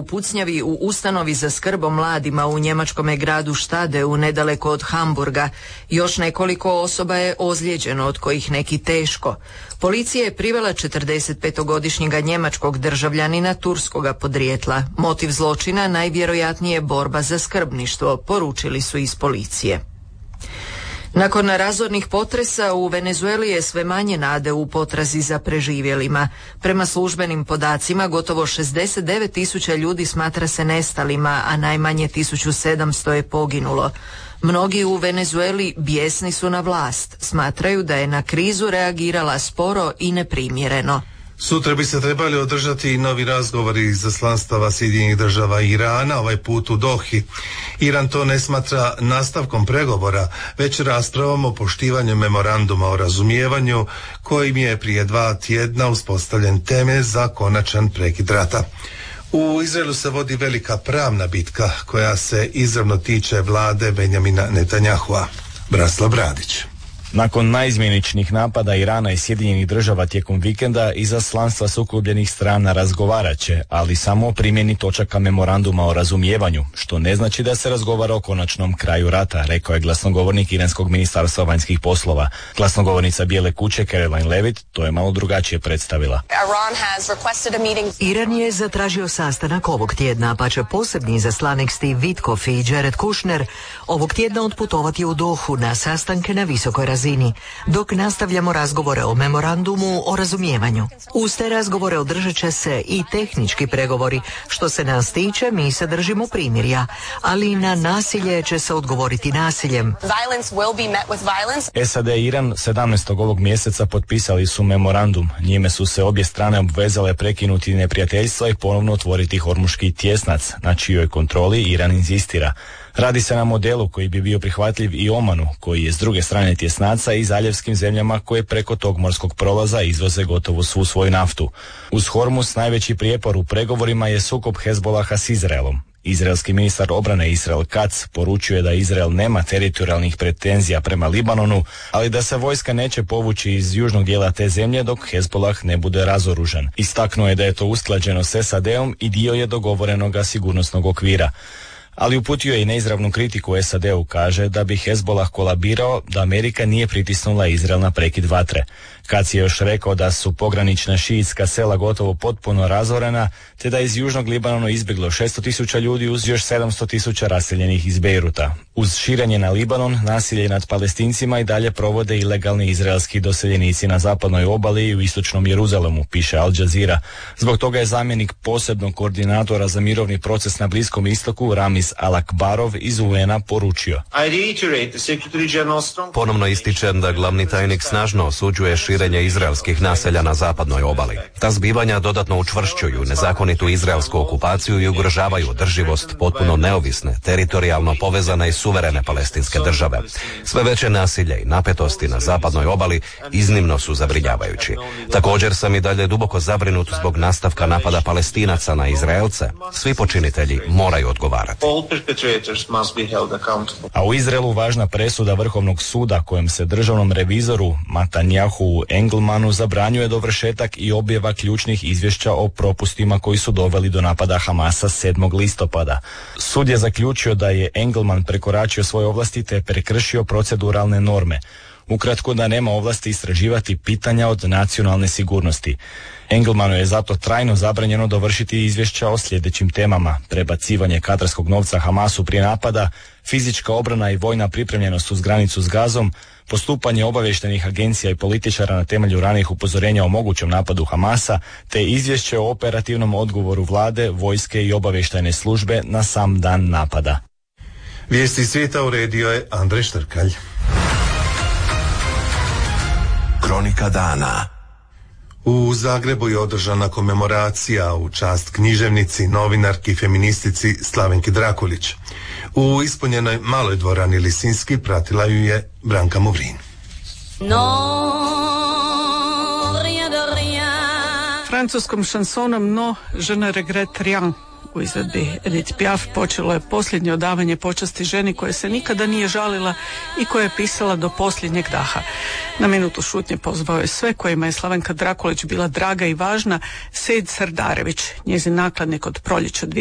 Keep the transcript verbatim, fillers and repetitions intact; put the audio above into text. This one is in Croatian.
u pucnjavi u ustanovi za skrb o mladima u njemačkome gradu Štadeu nedaleko od Hamburga. Još nekoliko osoba je ozlijeđeno, od kojih neki teško. Policija je privela četrdesetpetogodišnjega njemačkog državljanina turskoga podrijetla. Motiv zločina najvjerojatnije borba za skrbništvo, poručili su iz policije. Nakon razornih potresa u Venezueli je sve manje nade u potrazi za preživjelima. Prema službenim podacima gotovo šezdeset devet tisuća ljudi smatra se nestalima, a najmanje tisuću sedamsto je poginulo. Mnogi u Venezueli bijesni su na vlast, smatraju da je na krizu reagirala sporo i neprimjereno. Sutra bi se trebali održati i novi razgovori izaslanstava Sjedinjenih država i Irana, ovaj put u Dohi. Iran to ne smatra nastavkom pregovora, već raspravom o poštivanju memoranduma o razumijevanju, kojim je prije dva tjedna uspostavljen temelj za konačan prekid rata. U Izraelu se vodi velika pravna bitka koja se izravno tiče vlade Benjamina Netanjahua. Branislav Bradić. Nakon naizmjeničnih napada Irana i Sjedinjenih država tijekom vikenda, izaslanstva sukobljenih strana razgovarat će, ali samo o primjeni točaka memoranduma o razumijevanju, što ne znači da se razgovara o konačnom kraju rata, rekao je glasnogovornik Iranskog ministarstva vanjskih poslova. Glasnogovornica Bijele kuće Caroline Levitt to je malo drugačije predstavila. Iran je zatražio sastanak ovog tjedna, pa će posebni izaslanik Steve Witkoff i Jared Kushner ovog tjedna otputovati u Dohu na sastanke na visokoj razini, dok nastavljamo razgovore o memorandumu o razumijevanju. Uz te razgovore održat će se i tehnički pregovori. Što se nas tiče, mi se držimo primirja, ali na nasilje će se odgovoriti nasiljem. S A D i Iran sedamnaestog ovog mjeseca potpisali su memorandum. Njime su se obje strane obvezale prekinuti neprijateljstva i ponovno otvoriti Hormuški tjesnac, na čijoj kontroli Iran inzistira. Radi se na modelu koji bi bio prihvatljiv i Omanu, koji je s druge strane tjesnaca, i zaljevskim zemljama koje preko tog morskog prolaza izvoze gotovo svu svoju naftu. Uz Hormuz najveći prijepor u pregovorima je sukob Hezbolaha s Izraelom. Izraelski ministar obrane Israel Katz poručuje da Izrael nema teritorijalnih pretenzija prema Libanonu, ali da se vojska neće povući iz južnog dijela te zemlje dok Hezbolah ne bude razoružan. Istaknuo je da je to usklađeno s S A D-om i dio je dogovorenoga sigurnosnog okvira. Ali uputio je i neizravnu kritiku S A D-u, kaže da bi Hezbolah kolabirao da Amerika nije pritisnula Izrael na prekid vatre. Kac je još rekao da su pogranična šiitska sela gotovo potpuno razorena, te da iz južnog Libanona izbjeglo šesto tisuća ljudi uz još sedamsto tisuća raseljenih iz Bejruta. Uz širenje na Libanon, nasilje nad Palestincima i dalje provode ilegalni izraelski doseljenici na zapadnoj obali i u istočnom Jeruzalemu, piše Al Jazeera. Zbog toga je zamjenik posebnog koordinatora za mirovni proces na Bliskom istoku, Ramiz Al-Akbarov iz U N-a poručio. Ponovno ističem da glavni tajnik snažno osuđuje širenje izraelskih naselja na zapadnoj obali. Ta zbivanja dodatno učvršćuju nezakonitu izraelsku okupaciju i ugrožavaju održivost potpuno neovisne, teritorijalno povezane i suverene palestinske države. Sve veće nasilje i napetosti na zapadnoj obali iznimno su zabrinjavajući. Također sam i dalje duboko zabrinut zbog nastavka napada Palestinaca na Izraelce. Svi počinitelji moraju odgovarati. A u Izraelu važna presuda Vrhovnog suda kojem se državnom revizoru Matanjahu Engelmanu zabranjuje dovršetak i objava ključnih izvješća o propustima koji su doveli do napada Hamasa sedmog listopada. Sud je zaključio da je Engelman prekoračio svoje ovlasti te prekršio proceduralne norme. Ukratko, da nema ovlasti istraživati pitanja od nacionalne sigurnosti. Engelmanu je zato trajno zabranjeno dovršiti izvješća o sljedećim temama: prebacivanje katarskog novca Hamasu prije napada, fizička obrana i vojna pripremljenost uz granicu s Gazom, postupanje obavještajnih agencija i političara na temelju ranijih upozorenja o mogućem napadu Hamasa, te izvješće o operativnom odgovoru vlade, vojske i obavještajne službe na sam dan napada. Vijesti svijeta uredio je Andrej Štrkalj. Kronika dana. U Zagrebu je održana komemoracija u čast književnici, novinarki i feministici Slavenki Drakulić. U ispunjenoj maloj dvorani Lisinski pratila ju je Branka Movrin. No, rien de rien. Francuskom šansonom No, je ne regrette rien u izvedbi Edith Piaf počelo je posljednje odavanje počasti ženi koja se nikada nije žalila i koja je pisala do posljednjeg daha. Na minutu šutnje pozvao je sve kojima je Slavenka Drakulić bila draga i važna Sejid Sardarević, njezin nakladnik od proljeća